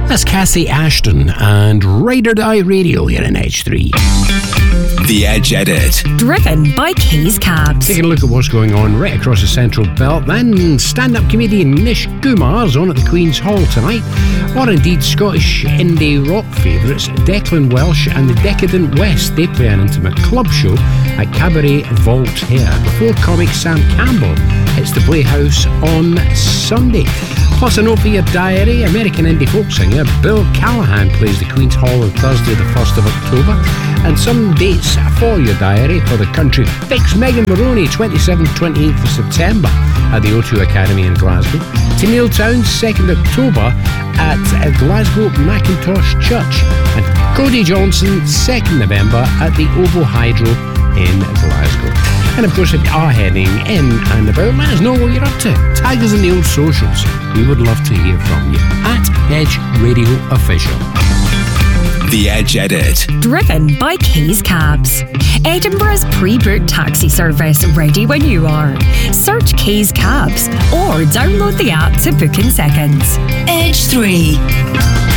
That's Cassie Ashton and Ride or Die Radio here in Edge 3. The Edge Edit. Driven by Keys Cabs. Taking a look at what's going on right across the Central Belt. Then stand-up comedian Nish Kumar's on at the Queen's Hall tonight. Or indeed Scottish indie rock favourites Declan Welsh and the Decadent West. They play an intimate club show at Cabaret Voltaire before comic Sam Campbell hits the Playhouse on Sunday. Plus a note for your diary, American indie folk singer Bill Callahan plays the Queen's Hall on Thursday the 1st of October. And some dates for your diary for the country fix: Megan Maroney, 27th, 28th of September at the O2 Academy in Glasgow. Tenille Towns, 2nd October at Glasgow Macintosh Church. And Cody Johnson, 2nd November at the Ovo Hydro in Glasgow. And of course, if you are heading in and about, let us know what you're up to. Tag us in the old socials. We would love to hear from you. At Edge Radio Official. The Edge Edit. Driven by Keys Cabs. Edinburgh's pre-booked taxi service, ready when you are. Search Keys Cabs or download the app to book in seconds. Edge 3.